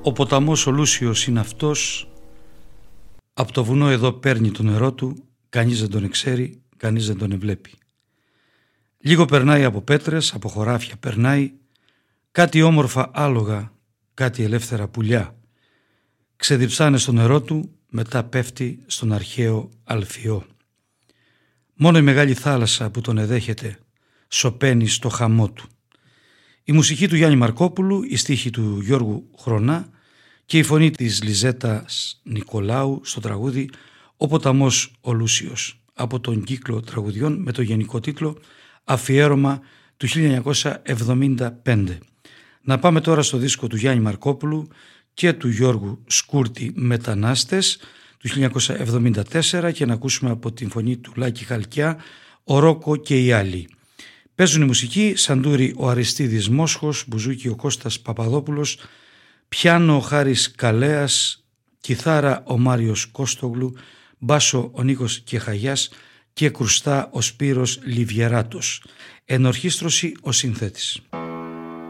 Ο ποταμός ο Λούσιος είναι αυτός, από το βουνό εδώ παίρνει το νερό του, κανείς δεν τον εξέρει, κανείς δεν τον εβλέπει. Λίγο περνάει από πέτρες, από χωράφια περνάει, κάτι όμορφα άλογα, κάτι ελεύθερα πουλιά. Ξεδιψάνε στο νερό του, μετά πέφτει στον αρχαίο Αλφιό. Μόνο η μεγάλη θάλασσα που τον εδέχεται σωπαίνει στο χαμό του. Η μουσική του Γιάννη Μαρκόπουλου, η στίχη του Γιώργου Χρονά και η φωνή της Λιζέτας Νικολάου στο τραγούδι «Ο ποταμός ο Λούσιος» από τον κύκλο τραγουδιών με το γενικό τίτλο «Αφιέρωμα» του 1975. Να πάμε τώρα στο δίσκο του Γιάννη Μαρκόπουλου και του Γιώργου Σκούρτη «Μετανάστες» του 1974 και να ακούσουμε από την φωνή του Λάκη Χαλκιά «Ο Ρόκο και οι άλλοι». Παίζουν η μουσική Σαντούρη ο Αριστίδης Μόσχος, μπουζούκι ο Κώστας Παπαδόπουλος, πιάνο ο Χάρης Καλέας, κιθάρα ο Μάριος Κώστογλου, μπάσο ο Νίκος Κεχαγιάς και κρουστά ο Σπύρος Λιβιεράτος. Ενορχήστρωση ο συνθέτης.